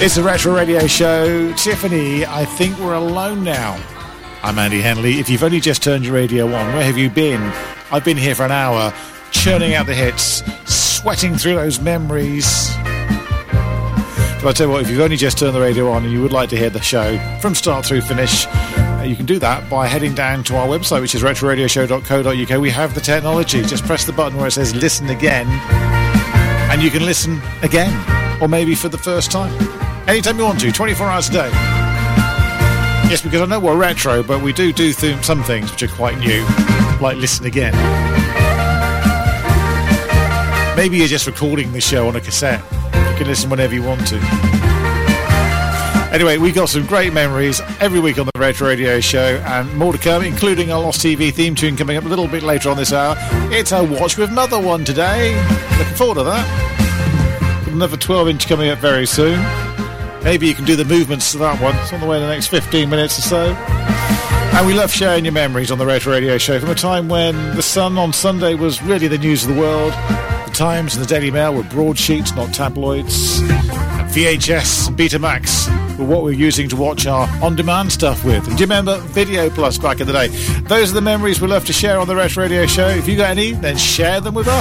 It's the Retro Radio Show. Tiffany, I think we're alone now. I'm Andy Henley. If you've only just turned your radio on, where have you been? I've been here for an hour, churning out the hits, sweating through those memories. But I tell you what, if you've only just turned the radio on and you would like to hear the show from start through finish, you can do that by heading down to our website, which is retroradioshow.co.uk. We have the technology. Just press the button where it says listen again, and you can listen again, or maybe for the first time. Anytime you want to, 24 hours a day. Yes, because I know we're retro, but we do some things which are quite new, like listen again. Maybe you're just recording the show on a cassette. You can listen whenever you want to. Anyway, we got some great memories every week on the Retro Radio Show, and more to come, including our Lost TV theme tune coming up a little bit later on this hour. It's a Watch with Mother one today. Looking forward to that. Another 12-inch coming up very soon. Maybe you can do the movements to that one. It's on the way in the next 15 minutes or so. And we love sharing your memories on the Retro Radio Show from a time when the Sun on Sunday was really the news of the world. The Times and the Daily Mail were broadsheets, not tabloids. And VHS and Betamax were what we were using to watch our on-demand stuff with. And do you remember Video Plus back in the day? Those are the memories we love to share on the Retro Radio Show. If you got any, then share them with us.